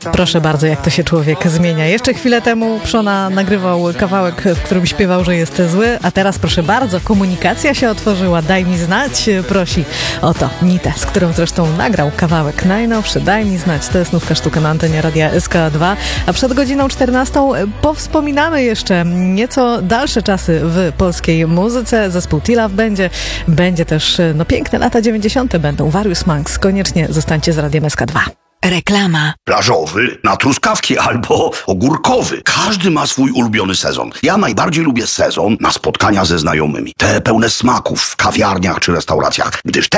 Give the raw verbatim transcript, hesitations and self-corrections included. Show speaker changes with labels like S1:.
S1: Proszę bardzo, jak to się człowiek zmienia. Jeszcze chwilę temu Przona nagrywał kawałek, w którym śpiewał, że jest zły, a teraz proszę bardzo, komunikacja się otworzyła. Daj mi znać, prosi o to Nitę, z którą zresztą nagrał kawałek najnowszy. Daj mi znać, to jest Nówka Sztuka na antenie Radia S K dwa, a przed godziną czternastą powspominamy jeszcze nieco dalsze czasy w polskiej muzyce. Zespół T-Love będzie, będzie też, no piękne lata dziewięćdziesiąte będą. Various Monks, koniecznie zostańcie z Radiem S K dwa.
S2: Reklama.
S3: Plażowy, na truskawki albo ogórkowy. Każdy ma swój ulubiony sezon. Ja najbardziej lubię sezon na spotkania ze znajomymi. Te pełne smaków w kawiarniach czy restauracjach, gdyż te